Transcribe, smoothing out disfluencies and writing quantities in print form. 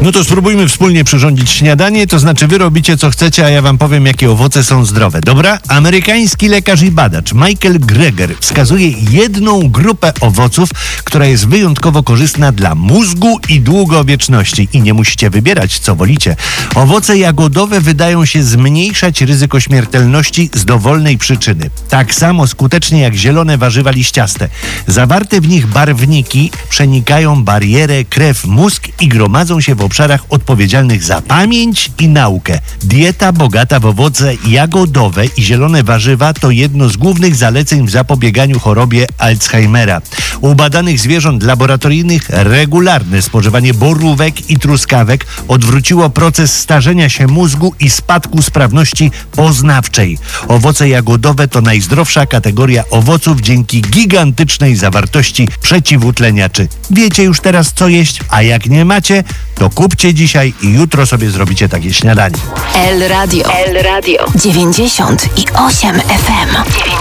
No to spróbujmy wspólnie przyrządzić śniadanie, to znaczy wy robicie co chcecie, a ja wam powiem, jakie owoce są zdrowe. Dobra? Amerykański lekarz i badacz Michael Greger wskazuje jedną grupę owoców, która jest wyjątkowo korzystna dla mózgu i długowieczności. I nie musicie wybierać, co wolicie. Owoce jagodowe wydają się zmniejszać ryzyko śmiertelności z dowolnej przyczyny. Tak samo skutecznie jak zielone warzywa liściaste. Zawarte w nich barwniki przenikają barierę krew-mózg i gromadzą się w obszarach odpowiedzialnych za pamięć i naukę. Dieta bogata w owoce jagodowe i zielone warzywa to jedno z głównych zaleceń w zapobieganiu chorobie Alzheimera. U badanych zwierząt laboratoryjnych regularne spożywanie borówek i truskawek odwróciło proces starzenia się mózgu i spadku sprawności poznawczej. Owoce jagodowe to najzdrowsza kategoria owoców dzięki gigantycznej zawartości przeciwutleniaczy. Wiecie już teraz, co jeść, a jak nie macie, to kupcie dzisiaj i jutro sobie zrobicie takie śniadanie. El Radio 98 FM.